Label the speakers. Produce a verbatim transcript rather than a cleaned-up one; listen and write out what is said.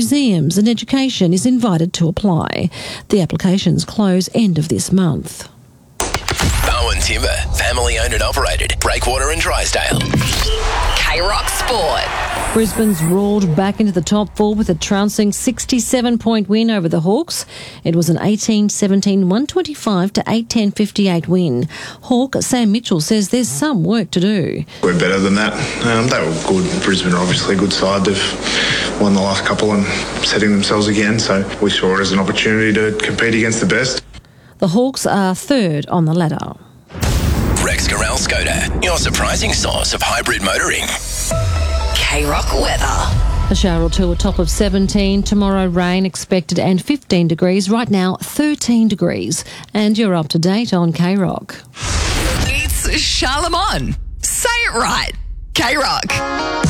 Speaker 1: museums and education is invited to apply. The applications close end of this month.
Speaker 2: Bowen Timber, family owned and operated. Breakwater and Drysdale. K-Rock Sport.
Speaker 1: Brisbane's roared back into the top four with a trouncing sixty-seven point win over the Hawks. It was an eighteen seventeen one twenty-five to eight ten fifty-eight win. Hawk Sam Mitchell says there's some work to do.
Speaker 3: We're better than that. Um, they were good. Brisbane are obviously a good side. They've won the last couple and setting themselves again, so we saw it as an opportunity to compete against the best.
Speaker 1: The Hawks are third on the ladder.
Speaker 2: Rex Corral Skoda, your surprising source of hybrid motoring. K-Rock weather.
Speaker 1: A shower or two, a top of seventeen. Tomorrow rain expected and fifteen degrees. Right now, thirteen degrees. And you're up to date on K-Rock.
Speaker 4: It's Charlemagne. Say it right. K-Rock.